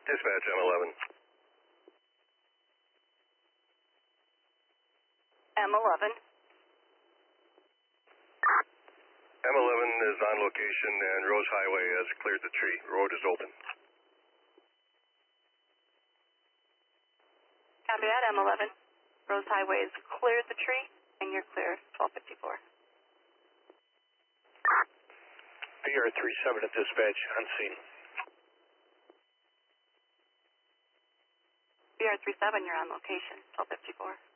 Dispatch M11. M11. M11 is on location and Rose Highway has cleared the tree. Road is open. Copy that, M11. Rose Highway has cleared the tree, and you're clear, 1254. PR37 at dispatch, on scene. BR37, you're on location, 1254.